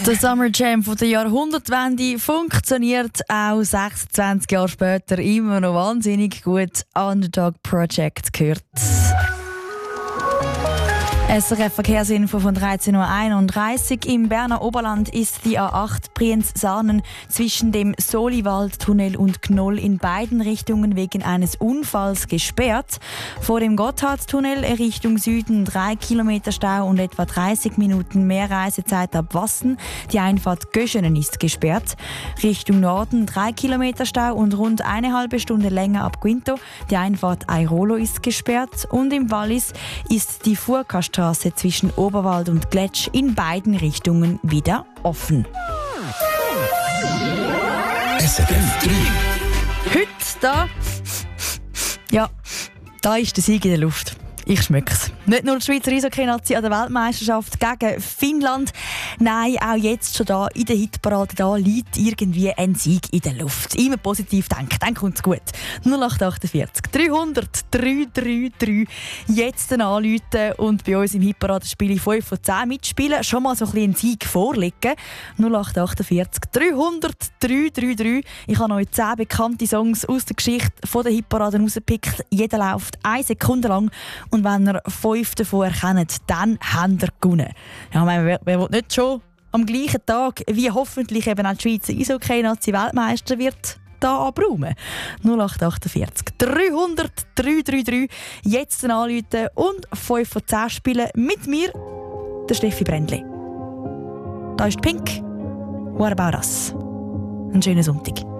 Der Summer Jam von der Jahrhundertwende funktioniert auch 26 Jahre später immer noch wahnsinnig gut. Underdog Project gehört. SRF-Verkehrsinfo von 13.31 Uhr. Im Berner Oberland ist die A8 Brienz-Saanen zwischen dem Soliwald-Tunnel und Gnoll in beiden Richtungen wegen eines Unfalls gesperrt. Vor dem Gotthardtunnel Richtung Süden 3 Kilometer Stau und etwa 30 Minuten mehr Reisezeit ab Wassen. Die Einfahrt Göschenen ist gesperrt. Richtung Norden 3 Kilometer Stau und rund eine halbe Stunde länger ab Quinto. Die Einfahrt Airolo ist gesperrt. Und im Wallis ist die Furka-Straße zwischen Oberwald und Gletsch in beiden Richtungen wieder offen. SRF 3. Heute da ist der Sieg in der Luft. Ich schmecke Nicht nur die Schweizer Eishockey-Nazi an der Weltmeisterschaft gegen Finnland, nein, auch jetzt schon da in der Hitparade da liegt irgendwie ein Sieg in der Luft. Immer positiv denken, dann kommt's gut. 0848 300 333 jetzt anrufen und bei uns im Hitparadenspiel 5 von 10 mitspielen. Schon mal so ein bisschen einen Sieg vorlegen. 0848 300 333. Ich habe euch 10 bekannte Songs aus der Geschichte von der Hitparade rausgepickt. Jeder läuft 1 Sekunde lang. Und wenn ihr 5 davon erkennt, dann habt ihr gewonnen. Ja, wer will nicht schon am gleichen Tag, wie hoffentlich eben auch die Schweizer Eishockey-Nazi Weltmeister wird, da abräumen? 0848 300 333 jetzt anrufen und 5 von 10 spielen mit mir, der Steffi Brändli. Da ist Pink. What about us? Einen schönen Sonntag.